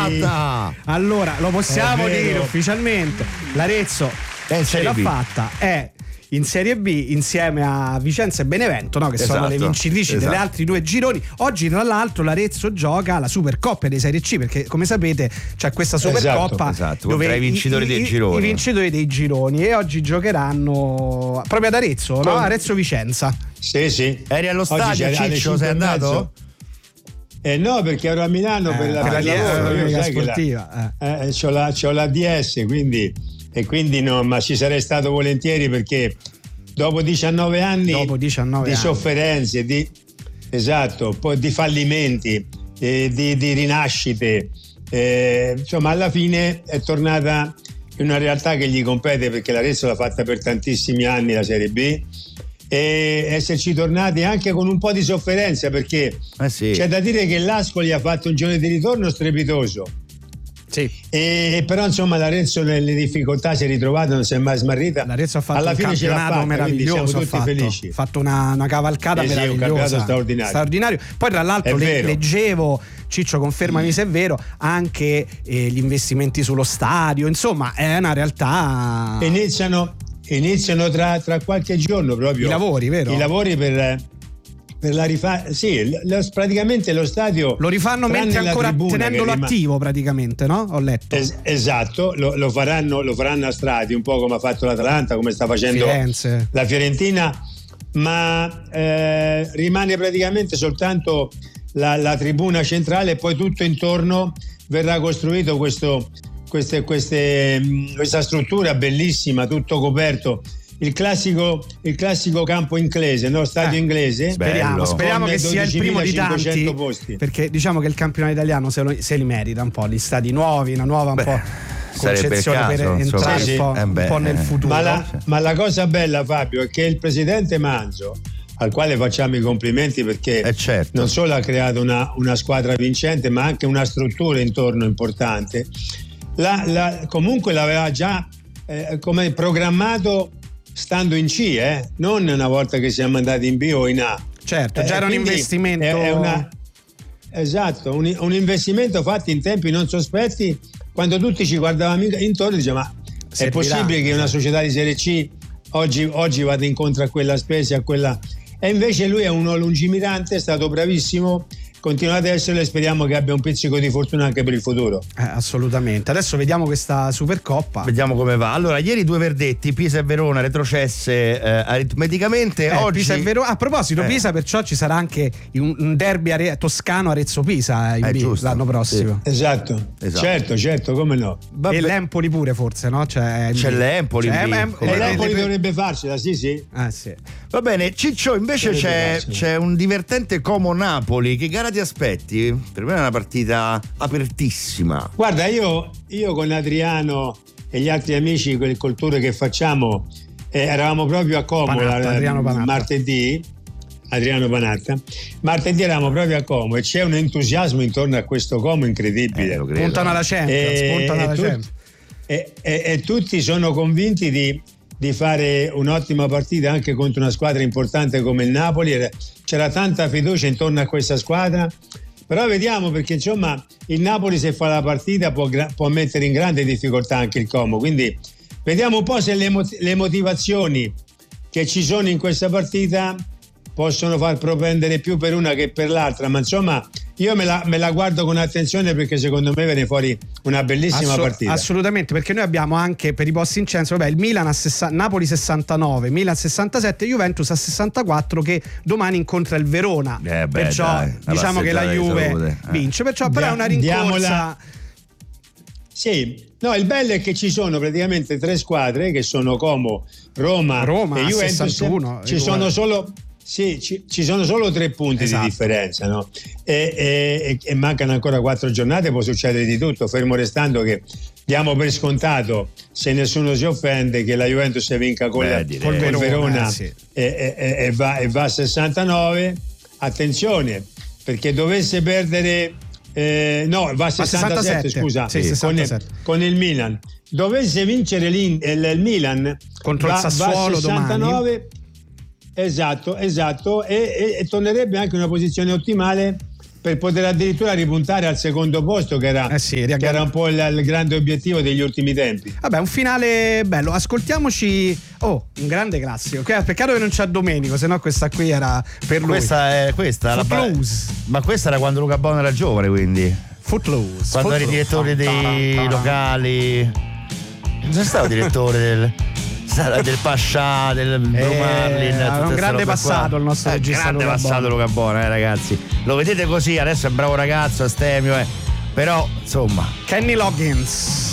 fatta! Allora, lo possiamo dire ufficialmente. L'Arezzo ce l'ha fatta. È in Serie B insieme a Vicenza e Benevento, no? Che sono le vincitrici delle altri due gironi. Oggi tra l'altro l'Arezzo gioca la Supercoppa di Serie C, perché come sapete c'è questa Supercoppa dove i vincitori dei gironi. I vincitori dei gironi, e oggi giocheranno proprio ad Arezzo, no? Arezzo-Vicenza. Sì. Eri allo stadio, Ciccio, sei andato? No, perché ero a Milano per la sportiva. C'ho la DS, quindi no, ma ci sarei stato volentieri, perché dopo 19 anni di sofferenze, poi di fallimenti, di rinascite, insomma alla fine è tornata in una realtà che gli compete, perché l'Arezzo l'ha fatta per tantissimi anni la Serie B, e esserci tornati anche con un po' di sofferenza, perché c'è da dire che l'Ascoli ha fatto un giorno di ritorno strepitoso. Sì. E però insomma l'Arezzo nelle difficoltà si è ritrovato, non si è mai smarrita. L'Arezzo ha fatto alla fine ce l'ha fatta, meraviglioso, siamo tutti felici. Ha fatto una cavalcata meravigliosa, un campionato straordinario. Poi tra l'altro leggevo, Ciccio confermami se è vero, anche gli investimenti sullo stadio, insomma è una realtà. Iniziano tra qualche giorno proprio i lavori, vero? I lavori per la praticamente lo stadio lo rifanno mentre ancora tenendolo attivo, praticamente, no? Ho letto. Esatto, lo faranno a strati, un po' come ha fatto l'Atalanta, come sta facendo Firenze. La Fiorentina, ma rimane praticamente soltanto la tribuna centrale, e poi tutto intorno verrà costruito questa struttura bellissima, tutto coperto. Il classico campo inglese, no? Stadio inglese. Speriamo che sia il primo di tanti posti. Perché diciamo che il campionato italiano se li merita un po', gli stadi nuovi, una nuova un po' concezione per entrare un po' nel futuro. Ma la cosa bella, Fabio, è che il presidente Manzo, al quale facciamo i complimenti, perché non solo ha creato una squadra vincente, ma anche una struttura intorno importante, comunque l'aveva già come programmato stando in C, non una volta che siamo andati in B o in A. Certo, già era un investimento. Un investimento fatto in tempi non sospetti, quando tutti ci guardavamo intorno e dicevamo: ma è possibile che una società di Serie C oggi vada incontro a quella spesa, a quella. E invece lui è uno lungimirante, è stato bravissimo. Continuate ad esserlo e speriamo che abbia un pizzico di fortuna anche per il futuro. Assolutamente. Adesso vediamo questa Supercoppa. Vediamo come va. Allora, ieri due verdetti, Pisa e Verona retrocesse aritmeticamente. Oggi Pisa e Verona. A proposito, Pisa, perciò ci sarà anche un derby toscano Arezzo-Pisa in B l'anno prossimo. Sì. Esatto. Certo, come no. E l'Empoli pure, forse, no? C'è l'Empoli. L'Empoli dovrebbe farcela, sì. Va bene, Ciccio, invece c'è un divertente Como-Napoli. Che gara ti aspetti? Per me è una partita apertissima. Guarda, io con Adriano e gli altri amici, col tour che facciamo, eravamo proprio a Como martedì. Adriano Panatta. Martedì eravamo proprio a Como e c'è un entusiasmo intorno a questo Como incredibile. Puntano alla Champions. E tutti sono convinti di fare un'ottima partita anche contro una squadra importante come il Napoli. C'era tanta fiducia intorno a questa squadra, però vediamo, perché insomma il Napoli, se fa la partita, può mettere in grande difficoltà anche il Como, quindi vediamo un po' se le motivazioni che ci sono in questa partita possono far propendere più per una che per l'altra, ma insomma io me la guardo con attenzione, perché secondo me viene fuori una bellissima partita. Assolutamente, perché noi abbiamo anche per i posti in censo, il Milan Napoli 69, Milan 67, Juventus a 64, che domani incontra il Verona. Perciò diciamo che la Juve vince, perciò però è una rincorsa. Sì, no, il bello è che ci sono praticamente tre squadre, che sono Como, Roma e Juventus. 61, ci sono solo 3 punti di differenza, no? E mancano ancora 4 giornate, può succedere di tutto, fermo restando che diamo per scontato, se nessuno si offende, che la Juventus vinca col Verona e va a 69. Attenzione, perché dovesse perdere va a 67, scusa, sì, 67. Con il Milan. Dovesse vincere il Milan contro il Sassuolo va a 69, domani. Esatto, e tornerebbe anche in una posizione ottimale per poter addirittura ripuntare al secondo posto, che era un po' il grande obiettivo degli ultimi tempi. Vabbè, un finale bello. Ascoltiamoci un grande classico. Peccato che non c'è Domenico, sennò questa qui era per lui. Questa Footloose. Ma questa era quando Luca Bono era giovane, quindi Footloose. Quando eri direttore dei locali. Non sei stato direttore del Pascià, del Blue Marlin. Ha un grande passato il nostro regista. Grande passato Luca Bono, ragazzi. Lo vedete così, adesso è un bravo ragazzo, astemio, però insomma. Kenny Loggins.